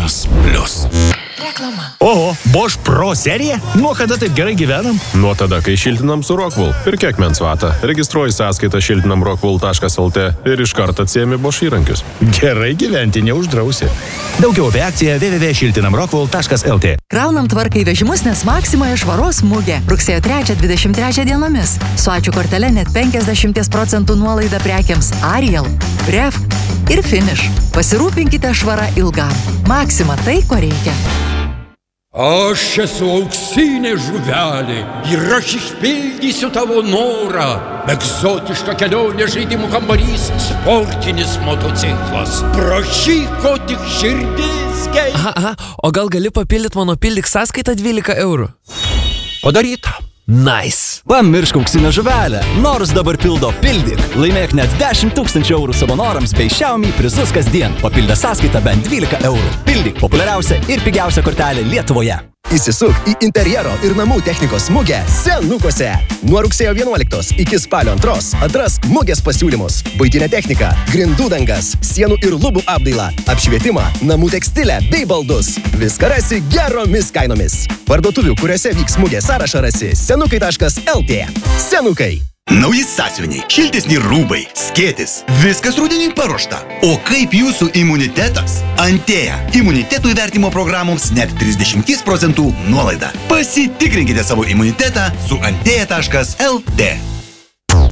Erasmus Plus. Reklama. Oho, Bosch Pro serija? Nuo kada taip gerai gyvenam? Nuo tada, kai šiltinam su Rockwool. Pirkėk mensvatą, registruoji sąskaitą šiltinamrockwool.lt ir iš karto atsiemi Bosch įrankius. Gerai gyventi neuždrausi. Daugiau apie akciją www.šiltinamrockwool.lt. Kraunam tvarkai vežimus, nes Maksimoje švaros mugė. Rugsėjo 3-23 dienomis. Su ačiū kortele net 50% nuolaida prekiams Ariel, Ref ir Finish. Pasirūpinkite švara ilgam. Maksima tai, ko reikia. Aš esu auksinė žuvelė ir aš išpildysiu tavo norą. Egzotiška kelionė, žaidimų kambarys, sportinis motociklas. Prašyk, ko tik širdis geidžia. Aha, o gal gali papildyti mano pildyk sąskaitą 12 eurų? Padaryta. Nice. Pamiršk auksinę žuvelę. Nors dabar pildo pildyk. Laimėk net 10 000 eurų savo norams bei Xiaomi prizus kasdien. Papildę sąskaitą bent 12 eurų. Pildyk populiariausia ir pigiausia kortelė Lietuvoje. Įsisuk į interjero ir namų technikos mugę Senukose. Nuo rugsėjo 11 iki spalio 2 atrask mugės pasiūlymus. Buitinė technika, grindų dangas, sienų ir lubų apdailą, apšvietimą, namų tekstilę bei baldus. Viską rasi geromis kainomis. Parduotuvių, kuriuose vyks mugė sąrašą rasi senukai.lt. Senukai. Nauji sąsiuviniai, šiltesni rūbai, skėtis. Viskas rudeniui paruošta. O kaip jūsų imunitetas? Antėja. Imunitetų įvertimo programoms net 30% nuolaida. Pasitikrinkite savo imunitetą su antėja.lt.